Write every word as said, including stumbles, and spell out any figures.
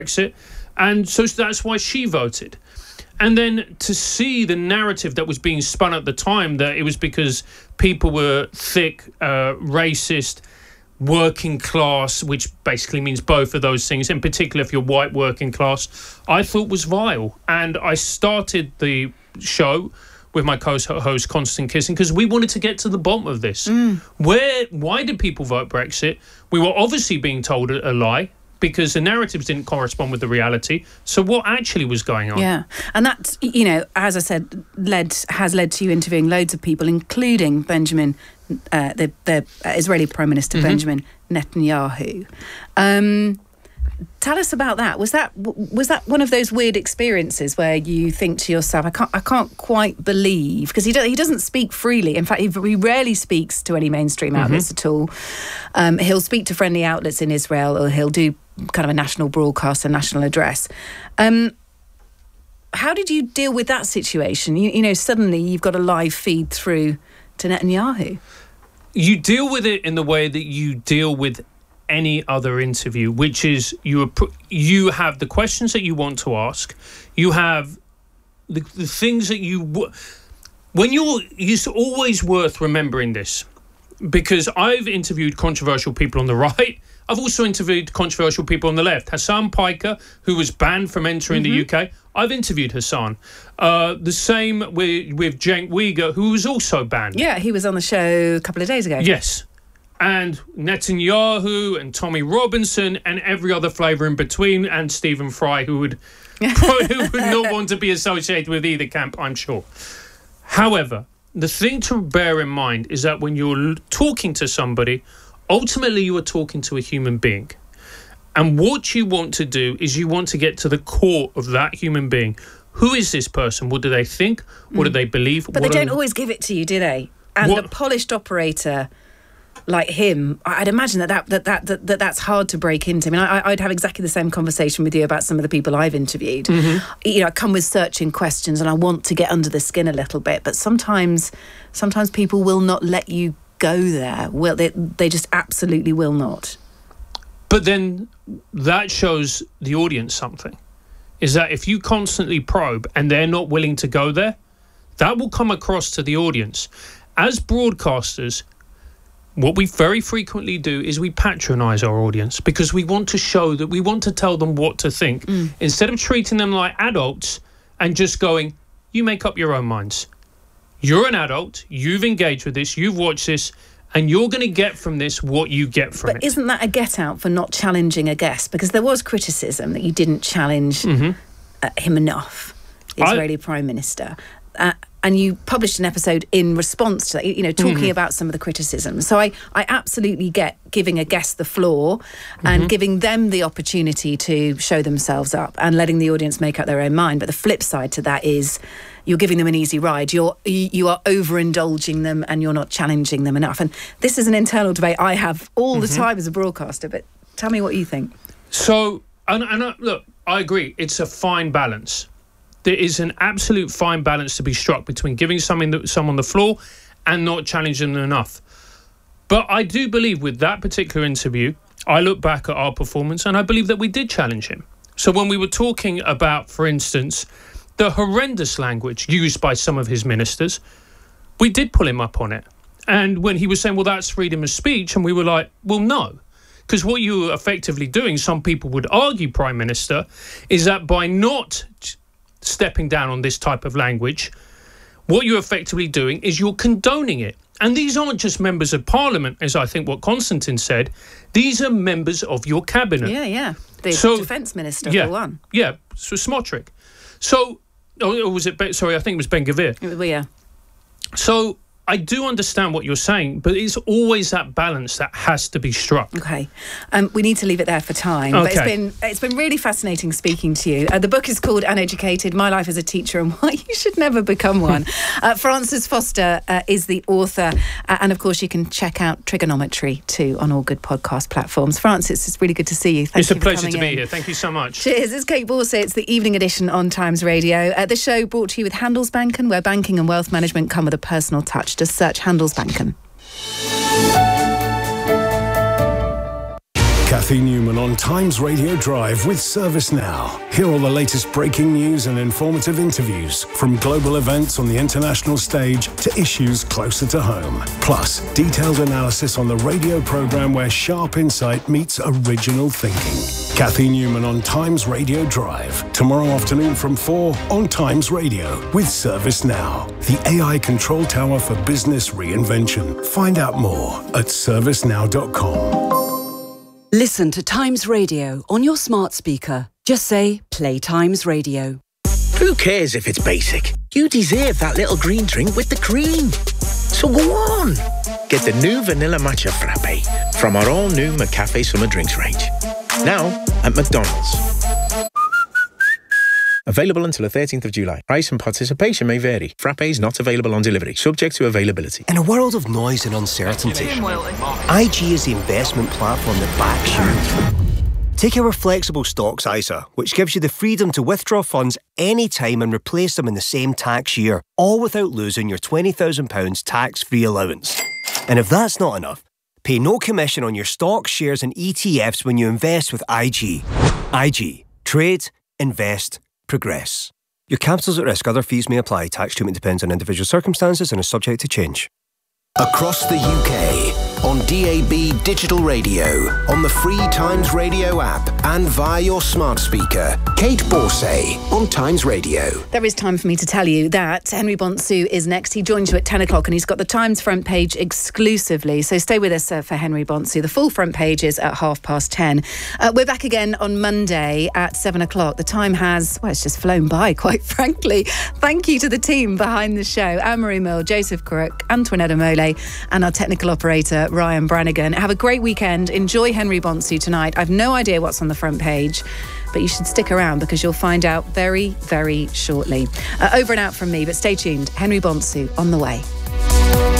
Brexit, and so that's why she voted. And then to see the narrative that was being spun at the time, that it was because people were thick, uh, racist, working class, which basically means both of those things, in particular if you're white working class, I thought was vile. And I started the show with my co-host Constance Kissing because we wanted to get to the bottom of this. Mm. Where, why did people vote Brexit? We were obviously being told a, a lie, because the narratives didn't correspond with the reality. So what actually was going on? Yeah, and that, you know, as I said, led has led to you interviewing loads of people, including Benjamin, uh, the, the Israeli Prime Minister, mm-hmm. Benjamin Netanyahu. Um, tell us about that. Was that was that one of those weird experiences where you think to yourself, I can't I can't quite believe, because he do, he doesn't speak freely. In fact, he, he rarely speaks to any mainstream outlets mm-hmm. at all. Um, he'll speak to friendly outlets in Israel, or he'll do kind of a national broadcast, a national address. Um, how did you deal with that situation? You, you know, suddenly you've got a live feed through to Netanyahu. You deal with it in the way that you deal with any other interview, which is you you have the questions that you want to ask, you have the, the things that you when you're it's always worth remembering this, because I've interviewed controversial people on the right. I've also interviewed controversial people on the left. Hassan Piker, who was banned from entering mm-hmm. the U K, I've interviewed Hassan. Uh, the same with, with Cenk Uygur, who was also banned. Yeah, he was on the show a couple of days ago. Yes. And Netanyahu and Tommy Robinson and every other flavour in between, and Stephen Fry, who would, who would not want to be associated with either camp, I'm sure. However, the thing to bear in mind is that when you're talking to somebody, ultimately you are talking to a human being. And what you want to do is you want to get to the core of that human being. Who is this person? What do they think? What mm. do they believe? But what they don't are... always give it to you, do they? And what... the polished operator like him, I'd imagine that, that, that, that, that, that that's hard to break into. I mean, I, I'd have exactly the same conversation with you about some of the people I've interviewed. Mm-hmm. You know, I come with searching questions and I want to get under the skin a little bit, but sometimes sometimes people will not let you go there. Well, they, they just absolutely will not. But then that shows the audience something, is that if you constantly probe and they're not willing to go there, that will come across to the audience. As broadcasters, what we very frequently do is we patronise our audience because we want to show that we want to tell them what to think. Mm. Instead of treating them like adults and just going, you make up your own minds. You're an adult, you've engaged with this, you've watched this, and you're going to get from this what you get from but it. But isn't that a get-out for not challenging a guest? Because there was criticism that you didn't challenge mm-hmm. uh, him enough, the Israeli I... Prime Minister. Uh, and you published an episode in response to that, you know, talking mm-hmm. about some of the criticism. So I, I absolutely get giving a guest the floor mm-hmm. and giving them the opportunity to show themselves up and letting the audience make up their own mind. But the flip side to that is you're giving them an easy ride. You're, you are overindulging them and you're not challenging them enough. And this is an internal debate I have all mm-hmm. the time as a broadcaster. But tell me what you think. So, and, and uh, look, I agree. It's a fine balance. There is an absolute fine balance to be struck between giving something someone the floor and not challenging them enough. But I do believe with that particular interview, I look back at our performance and I believe that we did challenge him. So when we were talking about, for instance, the horrendous language used by some of his ministers, we did pull him up on it. And when he was saying, well, that's freedom of speech, and we were like, well, no. Because what you were effectively doing, some people would argue, Prime Minister, is that by not stepping down on this type of language, what you're effectively doing is you're condoning it. And these aren't just members of parliament, as I think what Konstantin said. These are members of your cabinet. Yeah, yeah. The so, defence minister, yeah, for one. Yeah, so Smotrich. So, or was it, sorry, I think it was Ben-Gvir. Well, yeah. So, I do understand what you're saying, but it's always that balance that has to be struck. Okay. Um, we need to leave it there for time. Okay. But it's been it's been really fascinating speaking to you. Uh, the book is called Uneducated, My Life as a Teacher and Why You Should Never Become One. uh, Frances Foster uh, is the author. Uh, and, of course, you can check out Trigonometry, too, on all good podcast platforms. Frances, it's really good to see you. Thank it's you a pleasure for to coming be in. here. Thank you so much. Cheers. It's Kate Borsett. It's the evening edition on Times Radio. Uh, the show brought to you with Handelsbanken, where banking and wealth management come with a personal touch. Just search Handelsbanken. Kathy Newman on Times Radio Drive with ServiceNow. Hear all the latest breaking news and informative interviews, from global events on the international stage to issues closer to home. Plus, detailed analysis on the radio program where sharp insight meets original thinking. Kathy Newman on Times Radio Drive, tomorrow afternoon from four on Times Radio with ServiceNow, the A I control tower for business reinvention. Find out more at service now dot com. Listen to Times Radio on your smart speaker. Just say, play Times Radio. Who cares if it's basic? You deserve that little green drink with the cream. So go on. Get the new Vanilla Matcha Frappe from our all-new McCafe Summer Drinks range. Now at McDonald's. Available until the thirteenth of July. Price and participation may vary. Frappes not available on delivery, subject to availability. In a world of noise and uncertainty, I G is the investment platform that backs you. Take our flexible stocks I S A, which gives you the freedom to withdraw funds anytime and replace them in the same tax year, all without losing your twenty thousand pounds tax-free allowance. And if that's not enough, pay no commission on your stocks, shares and E T Fs when you invest with I G. I G. Trade, invest, progress. Your capital's at risk. Other fees may apply. Tax treatment depends on individual circumstances and is subject to change. Across the U K, on D A B digital radio, on the free Times Radio app and via your smart speaker. Kate Borsay on Times Radio. There is time for me to tell you that Henry Bonsu is next. He joins you at ten o'clock and he's got the Times front page exclusively. So stay with us uh, for Henry Bonsu. The full front page is at half past ten. Uh, we're back again on Monday at seven o'clock. The time has, well, it's just flown by, quite frankly. Thank you to the team behind the show. Anne-Marie Mill, Joseph Crook, Antoinette Amole, and our technical operator, Ryan Brannigan. Have a great weekend. Enjoy Henry Bonsu tonight. I've no idea what's on the front page, but you should stick around because you'll find out very, very shortly. Uh, over and out from me, but stay tuned. Henry Bonsu on the way.